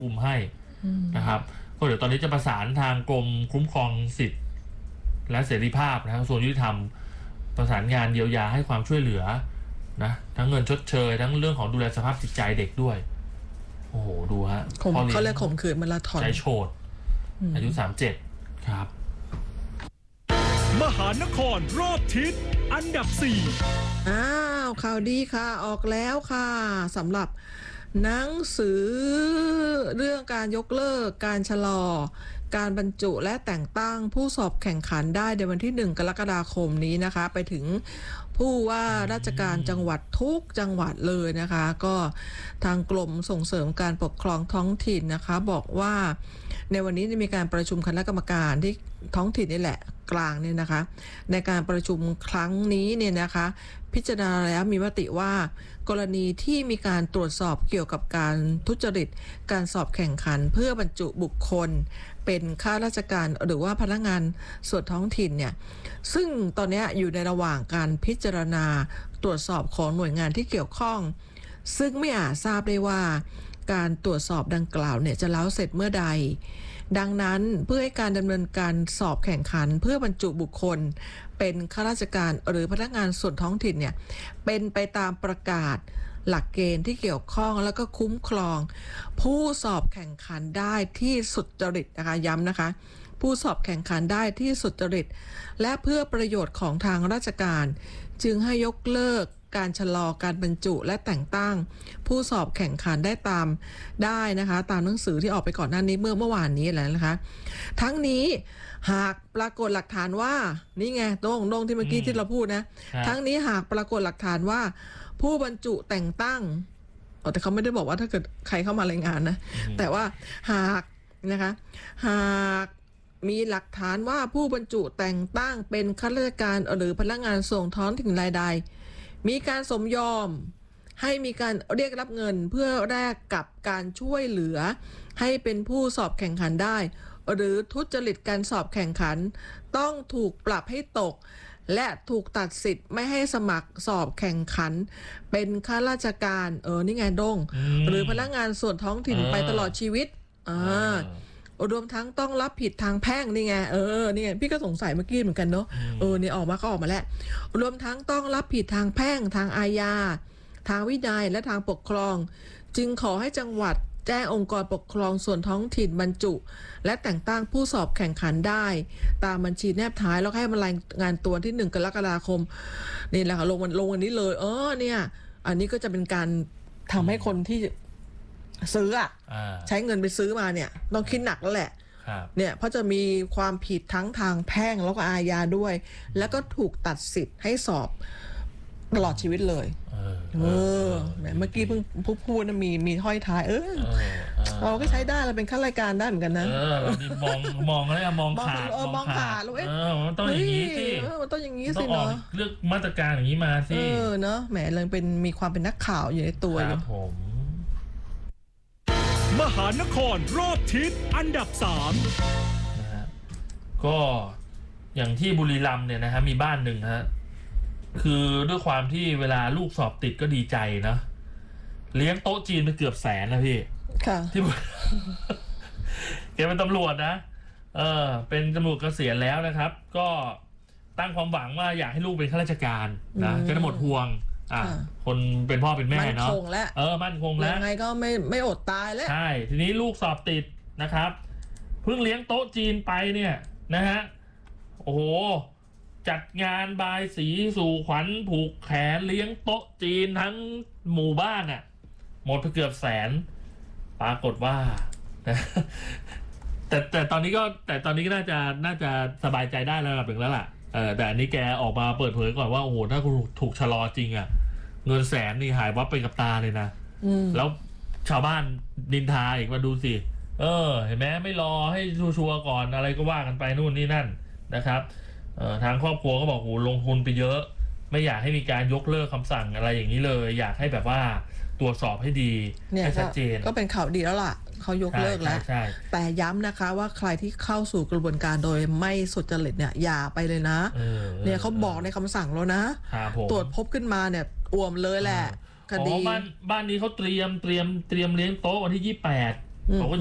คุมให้นะครับก็เดี๋ยวตอนนี้จะประสานทางกรมคุ้มครองสิทธิและเสรีภาพนะกระทรวงยุติธรรมประสานงานเยียวยาให้ความช่วยเหลือนะทั้งเงินชดเชยทั้งเรื่องของดูแลสภาพจิตใจเด็กด้วยโอ้โหดูฮะเขาเรียกข่มขืนมาราธอนใจโฉดอายุ37ครับมหานครรอบทิศอันดับ4 ข่าวดีค่ะออกแล้วค่ะสำหรับหนังสือเรื่องการยกเลิกการชะลอการบรรจุและแต่งตั้งผู้สอบแข่งขันได้ในวันที่1 กรกฎาคมนี้นะคะไปถึงผู้ว่าราชการจังหวัดทุกจังหวัดเลยนะคะก็ทางกรมส่งเสริมการปกครองท้องถิ่นนะคะบอกว่าในวันนี้มีการประชุมคณะกรรมการที่ท้องถิ่นนี่แหละกลางเนี่ยนะคะในการประชุมครั้งนี้เนี่ยนะคะพิจารณาแล้วมีมติว่ากรณีที่มีการตรวจสอบเกี่ยวกับการทุจริตการสอบแข่งขันเพื่อบรรจุบุคคลเป็นข้าราชการหรือว่าพนักงานส่วนท้องถิ่นเนี่ยซึ่งตอนนี้อยู่ในระหว่างการพิจารณาตรวจสอบของหน่วยงานที่เกี่ยวข้องซึ่งไม่อาจทราบได้ว่าการตรวจสอบดังกล่าวเนี่ยจะแล้วเสร็จเมื่อใดดังนั้นเพื่อให้การดำเนินการสอบแข่งขันเพื่อบรรจุบุคคลเป็นข้าราชการหรือพนักงานส่วนท้องถิ่นเนี่ยเป็นไปตามประกาศหลักเกณฑ์ที่เกี่ยวข้องแล้วก็คุ้มครองผู้สอบแข่งขันได้ที่สุจริตนะคะย้ำนะคะผู้สอบแข่งขันได้ที่สุจริตและเพื่อประโยชน์ของทางราชการจึงให้ยกเลิกการชะลอการบรรจุและแต่งตั้งผู้สอบแข่งขันได้นะคะตามหนังสือที่ออกไปก่อนหน้านี้เมื่อวานนี้แหละนะคะทั้งนี้หากปรากฏหลักฐานว่านี่ไงโด่งที่เมื่อกี้ที่เราพูดนะทั้งนี้หากปรากฏหลักฐานว่าผู้บรรจุแต่งตั้งแต่เขาไม่ได้บอกว่าถ้าเกิดใครเข้ามารายงานนะแต่ว่าหากนะคะหากมีหลักฐานว่าผู้บรรจุแต่งตั้งเป็นข้าราชการหรือพนักงานส่งท้องถิ่นรายใดมีการสมยอมให้มีการเรียกรับเงินเพื่อแลกกับการช่วยเหลือให้เป็นผู้สอบแข่งขันได้หรือทุจริตการสอบแข่งขันต้องถูกปรับให้ตกและถูกตัดสิทธิ์ไม่ให้สมัครสอบแข่งขันเป็นข้าราชการนี่ไงดงหรือพนักงานส่วนท้องถิ่นไปตลอดชีวิตรวมทั้งต้องรับผิดทางแพ่งนี่ไงนี่ไงพี่ก็สงสัยเมื่อกี้เหมือนกันเนาะนี่ออกมาแล้วรวมทั้งต้องรับผิดทางแพ่งทางอาญาทางวินัยและทางปกครองจึงขอให้จังหวัดแจ้งองค์กรปกครองส่วนท้องถิ่นบรรจุและแต่งตั้งผู้สอบแข่งขันได้ตามบัญชีแนบท้ายแล้วให้มารายงานตัวที่1 กรกฎาคมนี่แหละค่ะลงวันนี้เลยเนี่ยอันนี้ก็จะเป็นการทำให้คนที่ซื้อใช้เงินไปซื้อมาเนี่ยต้องคิดหนักแล้วแหละเนี่ยเพราะจะมีความผิดทั้งทางแพ่งแล้วก็อาญาด้วยแล้วก็ถูกตัดสิทธิ์ให้สอบตลอดชีวิตเลยเมื่อกี้เพิ่งพูดนะมีห้อยท้ายเราก็ใช้ได้เราเป็นข้ารายการได้เหมือนกันนะมองแล้วมองขาดแล้วต้องอย่างนี้สิต้องอย่างนี้สิเนาะเลือกมาตรการอย่างนี้มาสิเนาะแหมเลยมีความเป็นนักข่าวอยู่ในตัวอยู่มหานครรอบทิศอันดับ3 นะฮะก็อย่างที่บุรีรัมย์เนี่ยนะฮะมีบ้านหนึ่งฮะคือด้วยความที่เวลาลูกสอบติดก็ดีใจนะเลี้ยงโต๊ะจีนไปเกือบ100,000นะพี่ค่ะที่แกเป็นตำรวจนะเป็นตำรวจเกษียณแล้วนะครับก็ตั้งความหวังว่าอยากให้ลูกเป็นข้าราชการนะจะได้หมดห่วงคนเป็นพ่อเป็นแม่เนาะมั่นคงแล้วมั่นคงแล้วยังไงก็ไม่อดตายแล้วใช่ทีนี้ลูกสอบติดนะครับเพิ่งเลี้ยงโต๊ะจีนไปเนี่ยนะฮะโอ้โหจัดงานบายสีสู่ขวัญผูกแขนเลี้ยงโต๊ะจีนทั้งหมู่บ้านหมดไปเกือบ100,000ปรากฏว่าแต่ตอนนี้ก็น่าจะสบายใจได้ระดับหนึ่งแล้วล่ะแต่อันนี้แกออกมาเปิดเผยก่อนว่าโอ้โหถ้าคุณถูกชะลอจริงเงิน100,000นี่หายวับไปกับตาเลยนะแล้วชาวบ้านนินทาอีกมาดูสิเห็นไหมไม่รอให้ชัวร์ก่อนอะไรก็ว่ากันไปนู่นนี่นั่นนะครับทางครอบครัวก็บอกโอ้ลงทุนไปเยอะไม่อยากให้มีการยกเลิกคำสั่งอะไรอย่างนี้เลยอยากให้แบบว่าตรวจสอบให้ดีให้ชัดเจนก็เป็นข่าวดีแล้วล่ะเขายกเลิกแล้วแต่ย้ำนะคะว่าใครที่เข้าสู่กระบวนการโดยไม่สุจริตเนี่ยอย่าไปเลยนะเนี่ยเขาบอกในคำสั่งแล้วนะตรวจพบขึ้นมาเนี่ยอ่วมเลยแหละคดีบ้านนี้เขาเตรียมเลี้ยงโต๊ะวันที่28 เขาก็